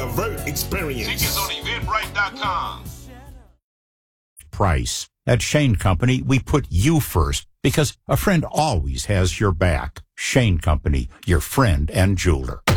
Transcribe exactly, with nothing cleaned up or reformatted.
Levert experience. Tickets on eventbrite dot com. Price. At Shane Company, we put you first because a friend always has your back. Shane Company, your friend and jeweler.